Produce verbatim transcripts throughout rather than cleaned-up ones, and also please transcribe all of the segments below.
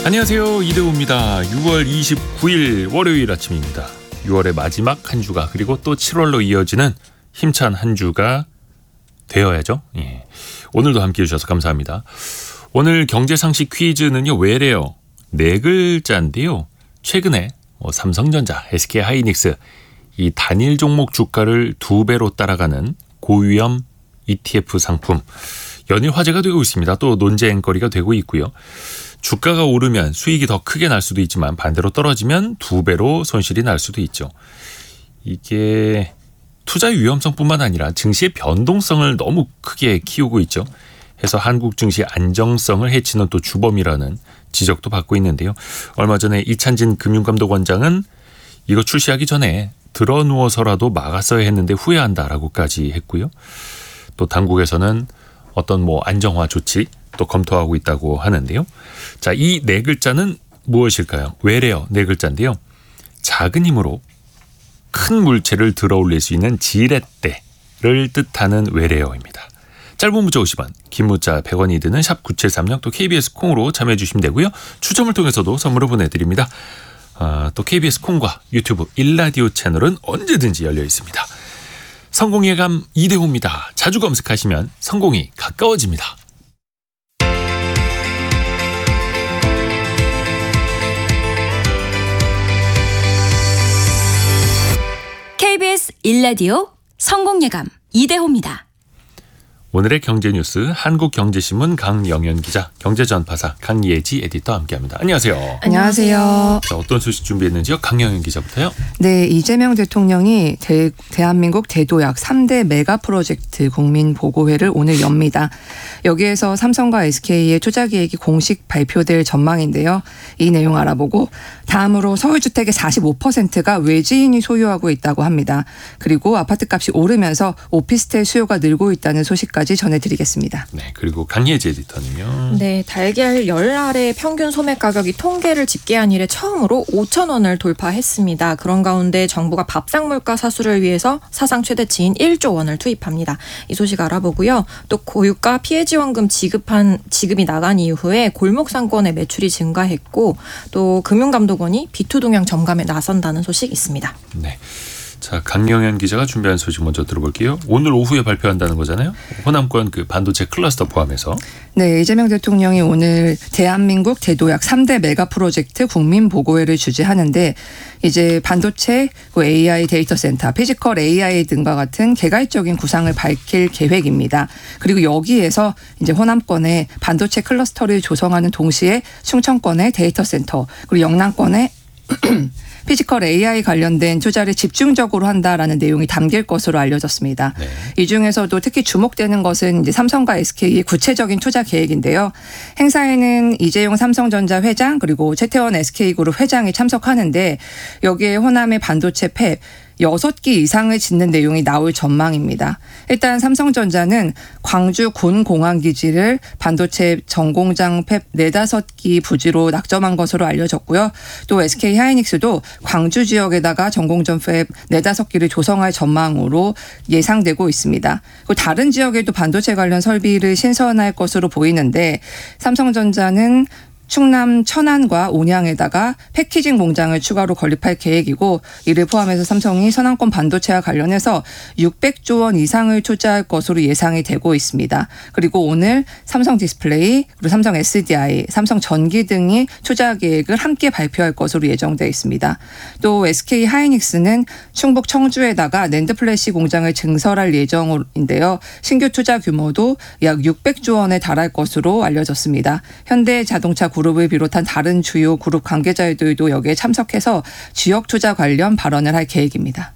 안녕하세요, 이대호입니다. 유월 이십구일 월요일 아침입니다. 유월의 마지막 한 주가 그리고 또 칠월로 이어지는 힘찬 한 주가 되어야죠. 예. 오늘도 함께해 주셔서 감사합니다. 오늘 경제상식 퀴즈는요, 외래어 네 글자인데요. 최근에 뭐 삼성전자, 에스케이하이닉스 이 단일 종목 주가를 두 배로 따라가는 고위험 이티에프 상품 연일 화제가 되고 있습니다. 또 논쟁거리가 되고 있고요. 주가가 오르면 수익이 더 크게 날 수도 있지만 반대로 떨어지면 두 배로 손실이 날 수도 있죠. 이게 투자의 위험성뿐만 아니라 증시의 변동성을 너무 크게 키우고 있죠. 해서 한국 증시 안정성을 해치는 또 주범이라는 지적도 받고 있는데요. 얼마 전에 이찬진 금융감독원장은 이거 출시하기 전에 들어 누워서라도 막았어야 했는데 후회한다라고까지 했고요. 또 당국에서는 어떤 뭐 안정화 조치 또 검토하고 있다고 하는데요. 자, 이 네 글자는 무엇일까요? 외래어 네 글자인데요. 작은 힘으로 큰 물체를 들어 올릴 수 있는 지렛대를 뜻하는 외래어입니다. 짧은 문자 오십 원, 긴 문자 백 원이 드는 샵 구칠삼육 또 케이비에스 콩으로 참여해 주시면 되고요. 추첨을 통해서도 선물을 보내드립니다. 아, 또 케이비에스 콩과 유튜브 일라디오 채널은 언제든지 열려 있습니다. 성공의 감 이대호입니다. 자주 검색하시면 성공이 가까워집니다. 케이비에스 일라디오 성공예감 이대호입니다. 오늘의 경제뉴스 한국경제신문 강영현 기자, 경제전파사 강예지 에디터와 함께합니다. 안녕하세요. 안녕하세요. 자, 어떤 소식 준비했는지요? 강영현 기자부터요. 네, 이재명 대통령이 대, 대한민국 대도약 삼 대 메가 프로젝트 국민보고회를 오늘 엽니다. 여기에서 삼성과 에스케이의 투자 계획이 공식 발표될 전망인데요. 이 내용 알아보고 다음으로 서울주택의 사십오 퍼센트가 외지인이 소유하고 있다고 합니다. 그리고 아파트값이 오르면서 오피스텔 수요가 늘고 있다는 소식까지 전해드리겠습니다. 네, 그리고 강예지 에디터는요. 네, 달걀 열 알의 평균 소매 가격이 통계를 집계한 이래 처음으로 오천 원을 돌파했습니다. 그런 가운데 정부가 밥상 물가 사수를 위해서 사상 최대치인 일조 원을 투입합니다. 이 소식 알아보고요. 또 고유가 피해 지원금 지급한 지급이 나간 이후에 골목 상권의 매출이 증가했고 또 금융감독원이 비투 동향 점검에 나선다는 소식 있습니다. 네. 자, 강영현 기자가 준비한 소식 먼저 들어볼게요. 오늘 오후에 발표한다는 거잖아요. 호남권 그 반도체 클러스터 포함해서. 네, 이재명 대통령이 오늘 대한민국 대도약 삼 대 메가 프로젝트 국민보고회를 주재하는데 이제 반도체, 에이아이 데이터 센터, 피지컬 에이아이 등과 같은 개괄적인 구상을 밝힐 계획입니다. 그리고 여기에서 이제 호남권의 반도체 클러스터를 조성하는 동시에 충청권의 데이터 센터, 그리고 영남권의 피지컬 에이아이 관련된 투자를 집중적으로 한다라는 내용이 담길 것으로 알려졌습니다. 네. 이 중에서도 특히 주목되는 것은 이제 삼성과 에스케이의 구체적인 투자 계획인데요. 행사에는 이재용 삼성전자 회장 그리고 최태원 에스케이그룹 회장이 참석하는데 여기에 호남의 반도체 팹 여섯 기 이상을 짓는 내용이 나올 전망입니다. 일단 삼성전자는 광주 군공항기지를 반도체 전공장 팹 네다섯 기 부지로 낙점한 것으로 알려졌고요. 또 에스케이하이닉스도 광주 지역에다가 전공전 팹 네다섯 기를 조성할 전망으로 예상되고 있습니다. 그리고 다른 지역에도 반도체 관련 설비를 신설할 것으로 보이는데 삼성전자는 충남 천안과 온양에다가 패키징 공장을 추가로 건립할 계획이고 이를 포함해서 삼성이 서남권 반도체와 관련해서 육백조 원 이상을 투자할 것으로 예상이 되고 있습니다. 그리고 오늘 삼성 디스플레이, 그리고 삼성 에스디아이, 삼성 전기 등이 투자 계획을 함께 발표할 것으로 예정되어 있습니다. 또 에스케이 하이닉스는 충북 청주에다가 낸드 플래시 공장을 증설할 예정인데요. 신규 투자 규모도 약 육백조 원에 달할 것으로 알려졌습니다. 현대자동차 그룹을 비롯한 다른 주요 그룹 관계자들도 여기에 참석해서 지역 투자 관련 발언을 할 계획입니다.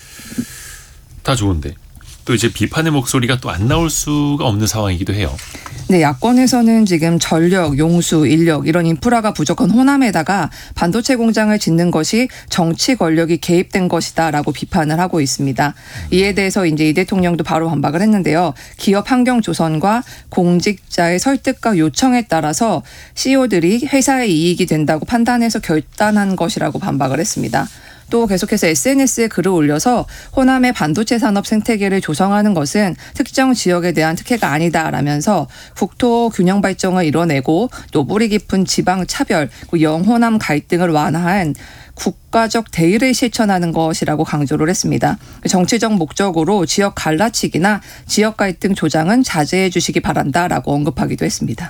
다 좋은데 또 이제 비판의 목소리가 또 안 나올 수가 없는 상황이기도 해요. 네, 야권에서는 지금 전력, 용수, 인력 이런 인프라가 부족한 호남에다가 반도체 공장을 짓는 것이 정치 권력이 개입된 것이다라고 비판을 하고 있습니다. 이에 대해서 이제 이 대통령도 바로 반박을 했는데요. 기업 환경 조성과 공직자의 설득과 요청에 따라서 씨이오들이 회사의 이익이 된다고 판단해서 결단한 것이라고 반박을 했습니다. 또 계속해서 에스엔에스에 글을 올려서 호남의 반도체 산업 생태계를 조성하는 것은 특정 지역에 대한 특혜가 아니다라면서 국토 균형 발전을 이뤄내고 또 뿌리 깊은 지방 차별, 영호남 갈등을 완화한 국가적 대의를 실천하는 것이라고 강조를 했습니다. 정치적 목적으로 지역 갈라치기나 지역 갈등 조장은 자제해 주시기 바란다라고 언급하기도 했습니다.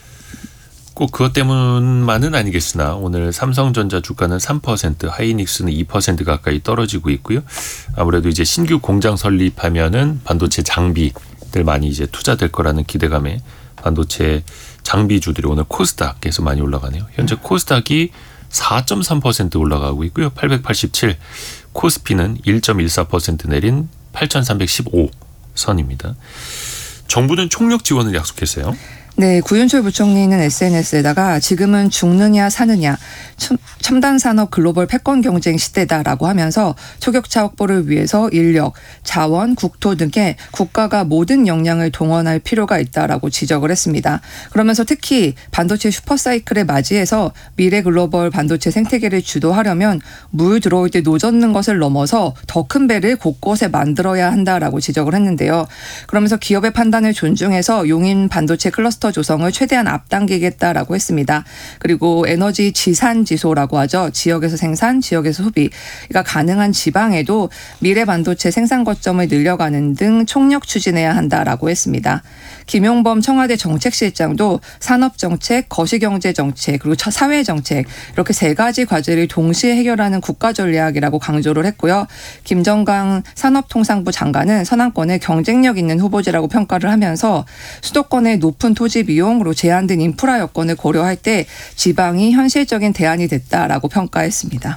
꼭 그것 때문만은 아니겠으나 오늘 삼성전자 주가는 삼 퍼센트, 하이닉스는 이 퍼센트 가까이 떨어지고 있고요. 아무래도 이제 신규 공장 설립하면은 반도체 장비들 많이 이제 투자될 거라는 기대감에 반도체 장비주들이 오늘 코스닥에서 많이 올라가네요. 현재 코스닥이 사 점 삼 퍼센트 올라가고 있고요. 팔백팔십칠, 코스피는 일 점 일사 퍼센트 내린 팔천삼백십오 선입니다. 정부는 총력 지원을 약속했어요. 네, 구윤철 부총리는 에스엔에스에다가 지금은 죽느냐 사느냐 첨단 산업 글로벌 패권 경쟁 시대다라고 하면서 초격차 확보를 위해서 인력, 자원, 국토 등의 국가가 모든 역량을 동원할 필요가 있다라고 지적을 했습니다. 그러면서 특히 반도체 슈퍼사이클에 맞이해서 미래 글로벌 반도체 생태계를 주도하려면 물 들어올 때 노젓는 것을 넘어서 더 큰 배를 곳곳에 만들어야 한다라고 지적을 했는데요. 그러면서 기업의 판단을 존중해서 용인 반도체 클러스터 조성을 최대한 앞당기겠다라고 했습니다. 그리고 에너지 지산지소라고 하죠. 지역에서 생산, 지역에서 소비가 가능한 지방에도 미래 반도체 생산 거점을 늘려가는 등 총력 추진해야 한다라고 했습니다. 김용범 청와대 정책실장도 산업정책, 거시경제정책, 그리고 사회정책 이렇게 세 가지 과제를 동시에 해결하는 국가전략이라고 강조를 했고요. 김정강 산업통상부 장관은 선안권의 경쟁력 있는 후보지라고 평가를 하면서 수도권의 높은 토지 비용으로 제한된 인프라 여건을 고려할 때 지방이 현실적인 대안이 됐다라고 평가했습니다.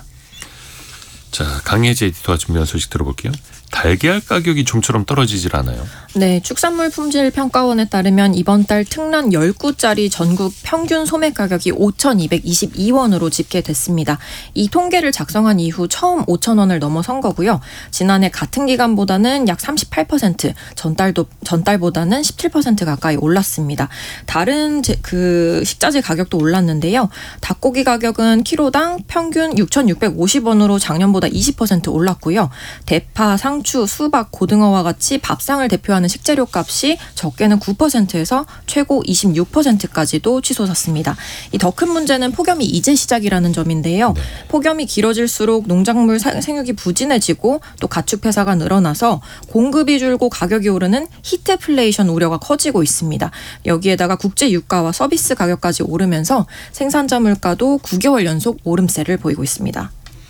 자, 강예지 에디터가 준비한 소식 들어볼게요. 달걀 가격이 좀처럼 떨어지질 않아요. 네, 축산물 품질 평가원에 따르면 이번 달 특란 열 구짜리 전국 평균 소매 가격이 오천이백이십이 원으로 집계됐습니다. 이 통계를 작성한 이후 처음 오천 원을 넘어선 거고요. 지난해 같은 기간보다는 약 삼십팔 퍼센트, 전달도 전달보다는 십칠 퍼센트 가까이 올랐습니다. 다른 제, 그 식자재 가격도 올랐는데요. 닭고기 가격은 키로당 평균 육천육백오십 원으로 작년보다 이십 퍼센트 올랐고요. 대파, 상추, 수박, 고등어와 같이 밥상을 대표하는 식재료 값이 적게는 구 퍼센트에서 최고 이십육 퍼센트까지도 치솟았습니다. 이 더 큰 문제는 폭염이 이제 시작이라는 점인데요. 네. 폭염이 길어질수록 농작물 생육이 부진해지고 또 가축 폐사가 늘어나서 공급이 줄고 가격이 오르는 히트플레이션 우려가 커지고 있습니다. 여기에다가 국제 유가와 서비스 가격까지 오르면서 생산자 물가도 구 개월 연속 오름세를 보이고 있습니다.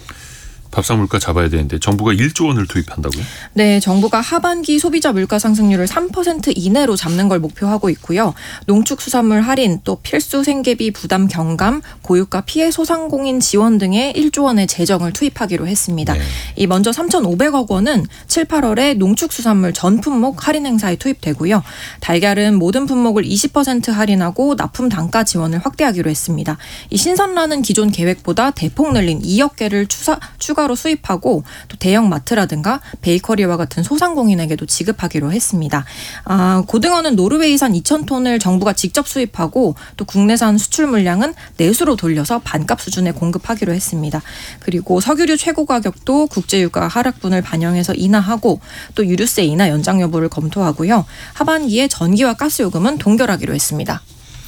밥상 물가 잡아야 되는데 정부가 일조 원을 투입한다고요? 네, 정부가 하반기 소비자 물가 상승률을 삼 퍼센트 이내로 잡는 걸 목표하고 있고요. 농축수산물 할인, 또 필수 생계비 부담 경감, 고유가 피해 소상공인 지원 등의 일조 원의 재정을 투입하기로 했습니다. 네. 이 먼저 삼천오백억 원은 칠, 팔월에 농축수산물 전 품목 할인 행사에 투입되고요. 달걀은 모든 품목을 이십 퍼센트 할인하고 납품 단가 지원을 확대하기로 했습니다. 이 신선란은 기존 계획보다 대폭 늘린 이억 개를 추사, 추가 로 수입하고 또 대형 마트라든가 베이커리와 같은 소상공인에게도 지급하기로 했습니다. 아, 고등어는 노르웨이산 이천 톤을 정부가 직접 수입하고 또 국내산 수출 물량은 내수로 돌려서 반값 수준에 공급하기로 했습니다. 그리고 석유류 최고 가격도 국제유가 하락분을 반영해서 인하하고 또 유류세 인하 연장 여부를 검토하고요. 하반기에 전기와 가스 요금은 동결하기로 했습니다.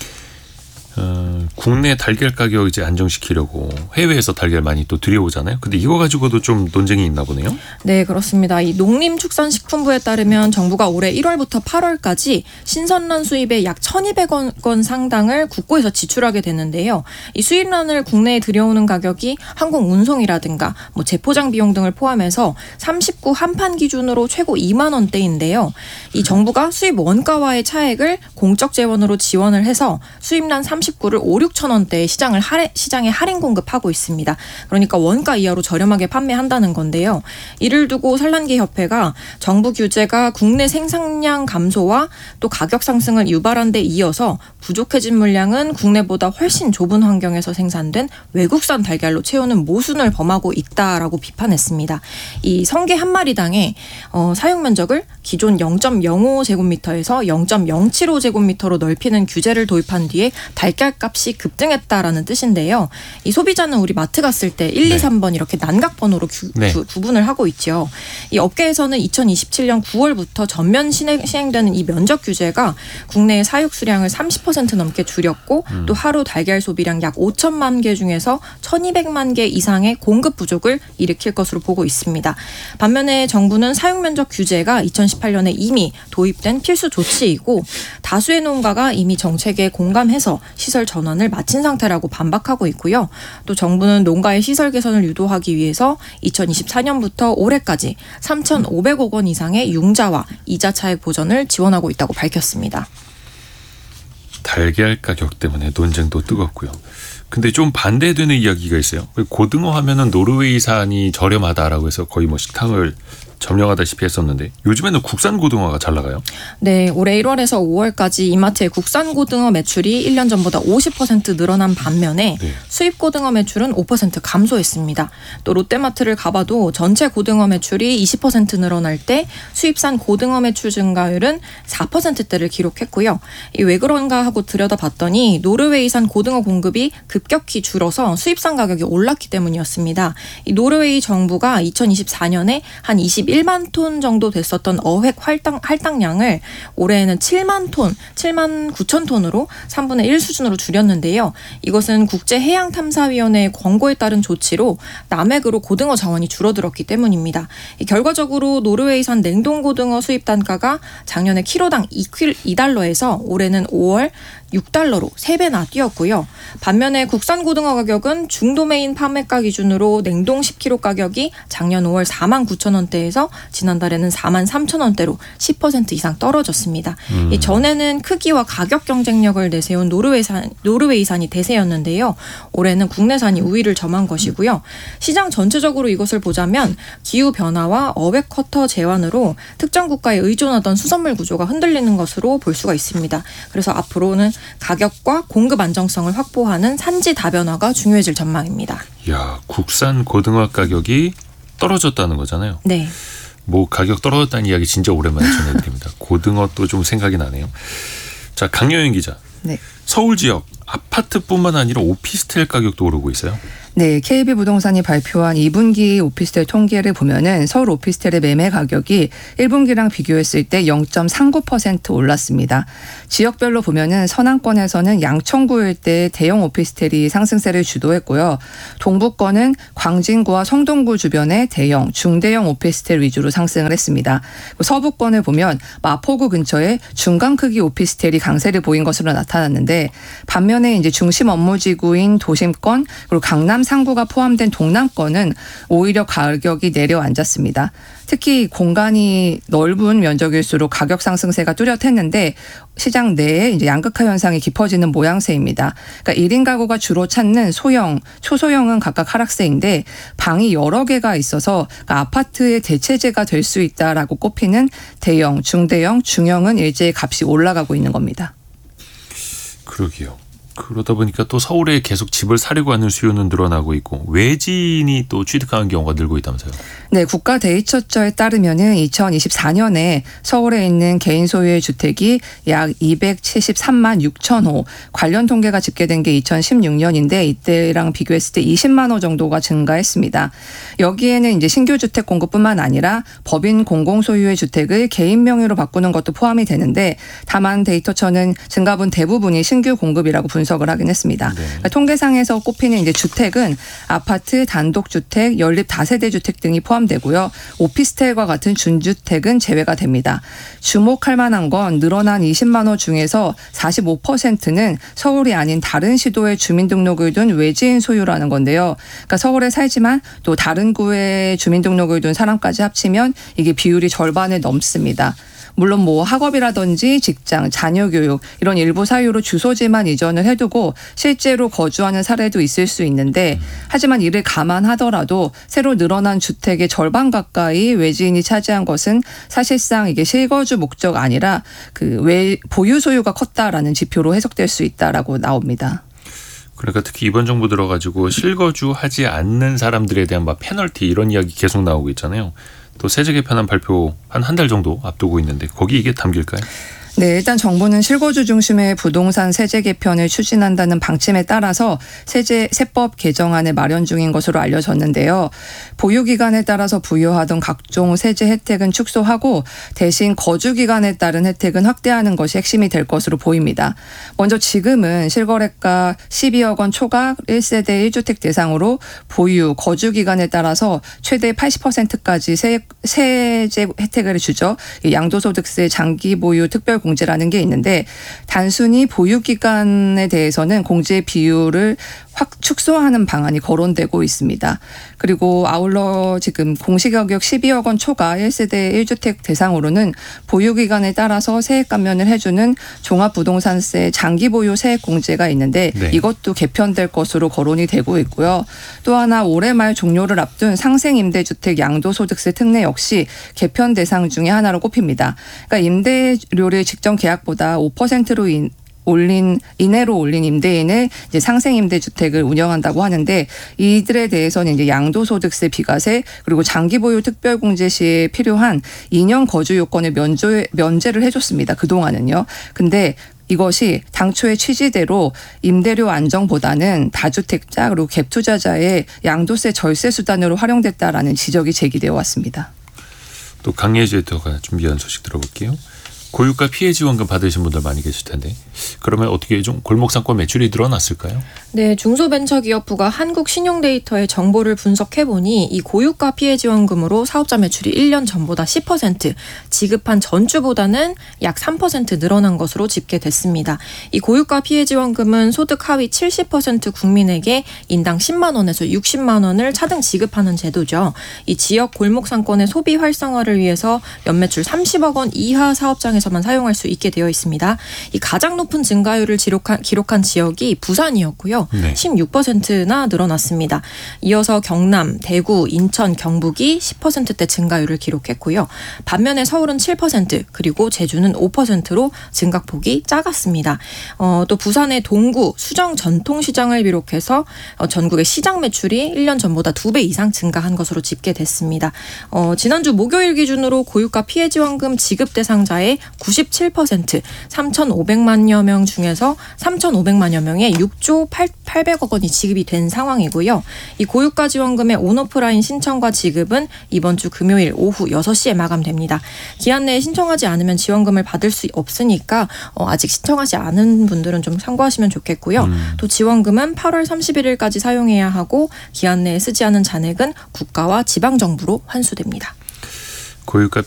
어, 국내 달걀 가격 이제 안정시키려고 해외에서 달걀 많이 또 들여오잖아요. 근데 이거 가지고도 좀 논쟁이 있나 보네요. 네, 그렇습니다. 이 농림축산식품부에 따르면 정부가 올해 일월부터 팔월까지 신선란 수입의 약 천이백억 원 상당을 국고에서 지출하게 되는데요. 이 수입란을 국내에 들여오는 가격이 항공 운송이라든가 뭐 재포장 비용 등을 포함해서 삼십구 한판 기준으로 최고 이만 원대인데요. 이 정부가 수입 원가와의 차액을 공적 재원으로 지원을 해서 수입란 삼십구를 오, 육천 원대에 시장을 할인, 시장에 할인 공급하고 있습니다. 그러니까 원가 이하로 저렴하게 판매한다는 건데요. 이를 두고 산란계협회가 정부 규제가 국내 생산량 감소와 또 가격 상승을 유발한 데 이어서 부족해진 물량은 국내보다 훨씬 좁은 환경에서 생산된 외국산 달걀로 채우는 모순을 범하고 있다라고 비판했습니다. 이 성게 한 마리당의 어, 사용 면적을 기존 영 점 영오 제곱미터에서 영 점 영칠오 제곱미터로 넓히는 규제를 도입한 뒤에 달걀값이 급등했다라는 뜻인데요. 이 소비자는 우리 마트 갔을 때 일, 네. 이, 삼 번 이렇게 난각번호로 구, 네. 구, 구분을 하고 있죠. 이 업계에서는 이천이십칠 년 구월부터 전면 시행, 시행되는 이 면적 규제가 국내의 사육 수량을 삼십 퍼센트 넘게 줄였고 음. 또 하루 달걀 소비량 약 오천만 개 중에서 천이백만 개 이상의 공급 부족을 일으킬 것으로 보고 있습니다. 반면에 정부는 사육 면적 규제가 이천십팔 년에 이미 도입된 필수 조치이고 다수의 농가가 이미 정책에 공감해서 시설 전환을 마친 상태라고 반박하고 있고요. 또 정부는 농가의 시설 개선을 유도하기 위해서 이천이십사 년부터 올해까지 삼천오백억 원 이상의 융자와 이자 차액 보전을 지원하고 있다고 밝혔습니다. 달걀 가격 때문에 논쟁도 뜨겁고요. 근데 좀 반대되는 이야기가 있어요. 고등어 하면은 노르웨이산이 저렴하다라고 해서 거의 뭐 식당을 점령하다시피 했었는데 요즘에는 국산 고등어가 잘 나가요? 네, 올해 일월에서 오월까지 이마트의 국산 고등어 매출이 일 년 전보다 오십 퍼센트 늘어난 반면에 네. 수입 고등어 매출은 오 퍼센트 감소했습니다. 또 롯데마트를 가봐도 전체 고등어 매출이 이십 퍼센트 늘어날 때 수입산 고등어 매출 증가율은 사 퍼센트대를 기록했고요. 이 왜 그런가 하고 들여다봤더니 노르웨이산 고등어 공급이 급격히 줄어서 수입산 가격이 올랐기 때문이었습니다. 이 노르웨이 정부가 이천이십사 년에 한 이십일만 톤 정도 됐었던 어획 할당, 할당량을 올해에는 칠만 톤, 칠만 구천 톤으로 삼분의 일 수준으로 줄였는데요. 이것은 국제해양탐사위원회의 권고에 따른 조치로 남획으로 고등어 자원이 줄어들었기 때문입니다. 결과적으로 노르웨이산 냉동고등어 수입 단가가 작년에 키로당 이 달러에서 올해는 오월 육 달러로 세 배나 뛰었고요. 반면에 국산 고등어 가격은 중도메인 판매가 기준으로 냉동 십 킬로그램 가격이 작년 오월 사만 구천 원대에서 지난달에는 사만 삼천 원대로 십 퍼센트 이상 떨어졌습니다. 음. 이 전에는 크기와 가격 경쟁력을 내세운 노르웨이산, 노르웨이산이 대세였는데요. 올해는 국내산이 우위를 점한 것이고요. 시장 전체적으로 이것을 보자면 기후변화와 어획 커터 제한으로 특정 국가에 의존하던 수산물 구조가 흔들리는 것으로 볼 수가 있습니다. 그래서 앞으로는 가격과 공급 안정성을 확보하는 산지 다변화가 중요해질 전망입니다. 야, 국산 고등어 가격이 떨어졌다는 거잖아요. 네. 뭐 가격 떨어졌다는 이야기 진짜 오랜만에 전해드립니다. 고등어 또 좀 생각이 나네요. 자, 강여영 기자. 네. 서울 지역 아파트뿐만 아니라 오피스텔 가격도 오르고 있어요. 네, 케이비부동산이 발표한 이 분기 오피스텔 통계를 보면은 서울 오피스텔의 매매 가격이 일 분기랑 비교했을 때 영 점 삼구 퍼센트 올랐습니다. 지역별로 보면은 서남권에서는 양천구 일대 대형 오피스텔이 상승세를 주도했고요. 동부권은 광진구와 성동구 주변의 대형, 중대형 오피스텔 위주로 상승을 했습니다. 서부권을 보면 마포구 근처에 중간 크기 오피스텔이 강세를 보인 것으로 나타났는데 반면에 이제 중심 업무지구인 도심권 그리고 강남 상구가 포함된 동남권은 오히려 가격이 내려앉았습니다. 특히 공간이 넓은 면적일수록 가격 상승세가 뚜렷했는데 시장 내에 이제 양극화 현상이 깊어지는 모양새입니다. 그러니까 일 인 가구가 주로 찾는 소형, 초소형은 각각 하락세인데 방이 여러 개가 있어서 그러니까 아파트의 대체제가 될 수 있다라고 꼽히는 대형, 중대형, 중형은 일제히 값이 올라가고 있는 겁니다. 그러게요. 그러다 보니까 또 서울에 계속 집을 사려고 하는 수요는 늘어나고 있고 외지인이 또 취득하는 경우가 늘고 있다면서요. 네, 국가대이처처에 따르면은 이천이십사 년에 서울에 있는 개인 소유의 주택이 약 이백칠십삼만 육천 호, 관련 통계가 집계된 게 이천십육 년인데 이때랑 비교했을 때 이십만 호 정도가 증가했습니다. 여기에는 이제 신규 주택 공급뿐만 아니라 법인 공공 소유의 주택을 개인 명의로 바꾸는 것도 포함이 되는데 다만 데이터처는 증가분 대부분이 신규 공급이라고 분석 분석을 하긴 했습니다. 네. 그러니까 통계상에서 꼽히는 이제 주택은 아파트, 단독주택, 연립 다세대 주택 등이 포함되고요. 오피스텔과 같은 준주택은 제외가 됩니다. 주목할 만한 건 늘어난 이십만 호 중에서 사십오 퍼센트는 서울이 아닌 다른 시도의 주민등록을 둔 외지인 소유라는 건데요. 그러니까 서울에 살지만 또 다른 구에 주민등록을 둔 사람까지 합치면 이게 비율이 절반을 넘습니다. 물론 뭐 학업이라든지 직장, 자녀 교육 이런 일부 사유로 주소지만 이전을 해두고 실제로 거주하는 사례도 있을 수 있는데 하지만 이를 감안하더라도 새로 늘어난 주택의 절반 가까이 외지인이 차지한 것은 사실상 이게 실거주 목적 아니라 그 외 보유 소유가 컸다라는 지표로 해석될 수 있다라고 나옵니다. 그러니까 특히 이번 정부 들어가지고 실거주하지 않는 사람들에 대한 막 페널티 이런 이야기 계속 나오고 있잖아요. 또 세제 개편안 발표 한 한 달 정도 앞두고 있는데 거기 이게 담길까요? 네, 일단 정부는 실거주 중심의 부동산 세제 개편을 추진한다는 방침에 따라서 세제 세법 개정안을 마련 중인 것으로 알려졌는데요. 보유 기간에 따라서 부여하던 각종 세제 혜택은 축소하고 대신 거주 기간에 따른 혜택은 확대하는 것이 핵심이 될 것으로 보입니다. 먼저 지금은 실거래가 십이억 원 초과 일 세대 일 주택 대상으로 보유, 거주 기간에 따라서 최대 팔십 퍼센트까지 세, 세제 혜택을 주죠. 양도소득세 장기 보유 특별 공제라는 게 있는데 단순히 보유 기간에 대해서는 공제 비율을 확 축소하는 방안이 거론되고 있습니다. 그리고 아울러 지금 공시가격 십이억 원 초과 일 세대 일 주택 대상으로는 보유 기간에 따라서 세액 감면을 해주는 종합부동산세 장기 보유 세액 공제가 있는데 네. 이것도 개편될 것으로 거론이 되고 있고요. 또 하나 올해 말 종료를 앞둔 상생임대주택 양도소득세 특례 역시 개편 대상 중에 하나로 꼽힙니다. 그러니까 임대료를 직전 계약보다 오 퍼센트로 인 올린 이내로 올린 임대인을 이제 상생 임대주택을 운영한다고 하는데 이들에 대해서는 이제 양도소득세 비과세 그리고 장기 보유 특별공제 시에 필요한 이 년 거주 요건을 면제 면제를 해줬습니다. 그 동안은요. 근데 이것이 당초의 취지대로 임대료 안정보다는 다주택자 그리고 갭 투자자의 양도세 절세 수단으로 활용됐다라는 지적이 제기되어 왔습니다. 또 강예주 에디터가 준비한 소식 들어볼게요. 고유가 피해 지원금 받으신 분들 많이 계실 텐데 그러면 어떻게 좀 골목상권 매출이 늘어났을까요? 네, 중소벤처기업부가 한국신용데이터의 정보를 분석해보니 이 고유가 피해 지원금으로 사업자 매출이 일 년 전보다 십 퍼센트, 지급한 전주보다는 약 삼 퍼센트 늘어난 것으로 집계됐습니다. 이 고유가 피해 지원금은 소득 하위 칠십 퍼센트 국민에게 인당 십만 원에서 육십만 원을 차등 지급하는 제도죠. 이 지역 골목상권의 소비 활성화를 위해서 연매출 삼십억 원 이하 사업장에 에서만 사용할 수 있게 되어 있습니다. 이 가장 높은 증가율을 기록한, 기록한 지역이 부산이었고요. 네. 십육 퍼센트나 늘어났습니다. 이어서 경남, 대구, 인천, 경북이 십 퍼센트대 증가율을 기록했고요. 반면에 서울은 칠 퍼센트 그리고 제주는 오 퍼센트로 증가폭이 작았습니다. 어, 또 부산의 동구, 수정 전통시장을 비롯해서 어, 전국의 시장 매출이 일 년 전보다 두 배 이상 증가한 것으로 집계됐습니다. 어, 지난주 목요일 기준으로 고유가 피해 지원금 지급 대상자의 구십칠 퍼센트 삼천오백만여 명 중에서 삼천오백만여 명의 육조 팔백억 원이 지급이 된 상황이고요. 이 고유가 지원금의 온오프라인 신청과 지급은 이번 주 금요일 오후 여섯 시에 마감됩니다. 기한 내에 신청하지 않으면 지원금을 받을 수 없으니까 어, 아직 신청하지 않은 분들은 좀 참고하시면 좋겠고요. 음. 또 지원금은 팔월 삼십일일까지 사용해야 하고 기한 내에 쓰지 않은 잔액은 국가와 지방정부로 환수됩니다. 고유가